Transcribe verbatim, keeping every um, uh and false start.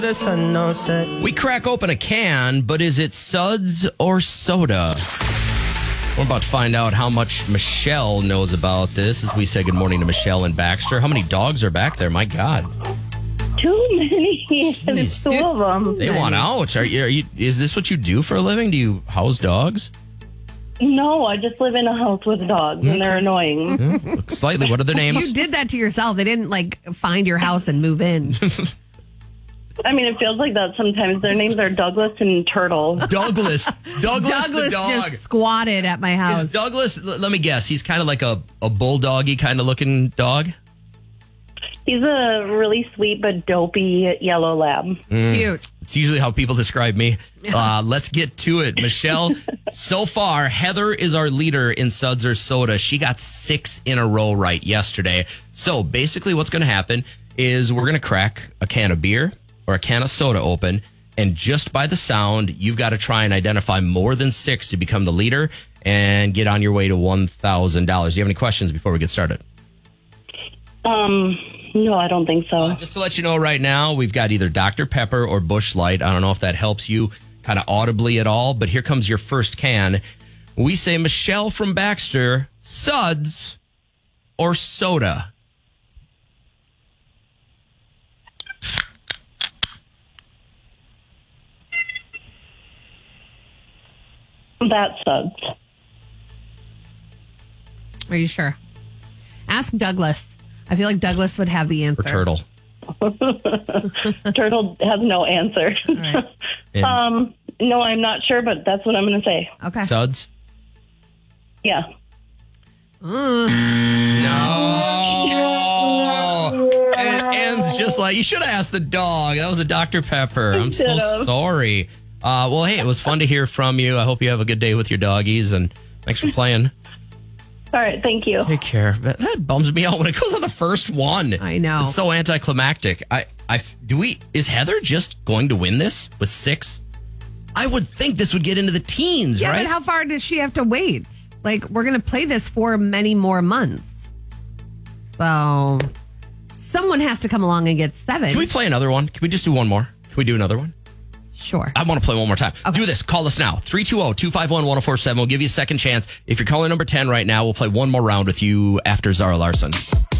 We crack open a can, but is it suds or soda? We're about to find out how much Michelle knows about this as we say good morning to Michelle and Baxter. How many dogs are back there? My God. Too many. Jeez. Two of them. They want out. Are you, are you, is this what you do for a living? Do you house dogs? No, I just live in a house with dogs, okay. And they're annoying. Yeah, slightly. What are their names? You did that to yourself. They didn't, like, find your house and move in. I mean, it feels like that sometimes. Their names are Douglas and Turtle. Douglas. Douglas, Douglas the dog. just squatted at my house. Is Douglas, l- let me guess, he's kind of like a, a bulldoggy kind of looking dog? He's a really sweet but dopey yellow lab. Mm. Cute. It's usually how people describe me. Uh, let's get to it. Michelle, so far, Heather is our leader in Suds or Soda. She got six in a row right yesterday. So basically what's going to happen is we're going to crack a can of beer or a can of soda open, and just by the sound, you've got to try and identify more than six to become the leader and get on your way to one thousand dollars. Do you have any questions before we get started? Um... No, I don't think so. Uh, just to let you know right now, we've got either Doctor Pepper or Busch Light. I don't know if that helps you kind of audibly at all, but here comes your first can. We say, Michelle from Baxter, Suds or soda? That's Suds. Are you sure? Ask Douglas. I feel like Douglas would have the answer. Or Turtle. Turtle has no answer. Right. um, no, I'm not sure, but that's what I'm going to say. Okay. Suds? Yeah. Mm. No. It ends just like, you should have asked the dog. That was a Doctor Pepper. I'm so sorry. Uh, well, hey, it was fun to hear from you. I hope you have a good day with your doggies, and thanks for playing. All right, thank you. Take care. That, that bums me out when it goes on the first one. I know. It's so anticlimactic. I, I, do we, is Heather just going to win this with six? I would think this would get into the teens, yeah, right? but how far does she have to wait? Like, we're going to play this for many more months. So, someone has to come along and get seven. Can we play another one? Can we just do one more? Can we do another one? Sure. I want to play one more time. Okay. Do this. Call us now. three two zero, two five one, one zero four seven. We'll give you a second chance. If you're calling number ten right now, we'll play one more round with you after Zara Larson.